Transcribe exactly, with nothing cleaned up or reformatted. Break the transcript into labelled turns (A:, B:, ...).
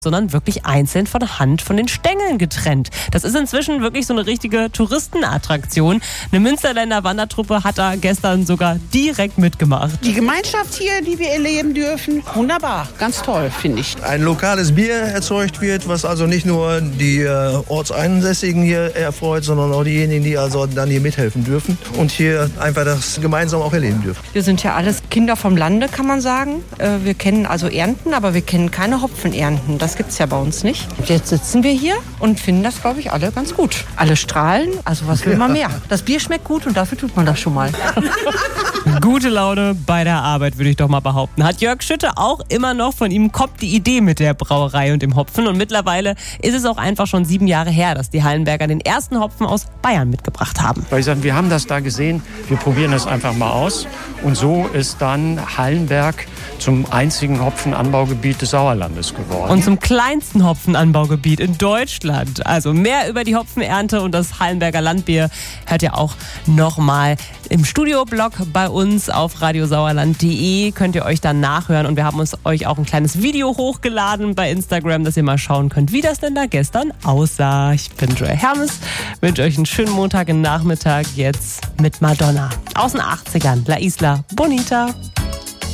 A: sondern wirklich einzeln von Hand von den Stängeln getrennt. Das ist inzwischen wirklich so eine richtige Touristenattraktion. Eine Münsterländer Wandertruppe hat da gestern sogar direkt mitgemacht.
B: Die Gemeinschaft hier, die wir erleben dürfen, wunderbar, ganz toll, finde ich.
C: Ein lokales Bier erzeugt wird, was also nicht nur die äh, Ortseinsässigen hier erfreut, sondern auch diejenigen, die also dann hier mithelfen dürfen und hier einfach das gemeinsam auch erleben dürfen.
D: Wir sind ja alles Kinder vom Lande, kann man sagen. Wir kennen also Ernten, aber wir kennen keine Hopfenernten. Das gibt es ja bei uns nicht. Jetzt sitzen wir hier und finden das, glaube ich, alle ganz gut. Alle strahlen, also was will man mehr? Das Bier schmeckt gut und dafür tut man das schon mal.
A: Gute Laune bei der Arbeit, würde ich doch mal behaupten. Hat Jörg Schütte auch immer noch. Von ihm kommt die Idee mit der Brauerei und dem Hopfen. Und mittlerweile ist es auch einfach schon sieben Jahre her, dass die Hallenberger den ersten Hopfen aus Bayern mitgebracht haben.
E: Weil ich sage, wir haben das da gesehen, wir probieren das einfach mal aus. Und so ist dann Hallenberg zum einzigen Hopfenanbaugebiet des Sauerlandes geworden.
A: Und zum kleinsten Hopfenanbaugebiet in Deutschland. Also mehr über die Hopfenernte und das Hallenberger Landbier hört ihr auch nochmal im Studioblog bei uns auf radiosauerland punkt de. Könnt ihr euch dann nachhören. Und wir haben uns euch auch ein kleines Video hochgeladen bei Instagram, dass ihr mal schauen könnt, wie das denn da gestern aussah. Ich bin Joel Hermes, wünsche euch einen schönen Montagnachmittag jetzt mit Madonna. Aus den achtzigern, La Isla Bonita.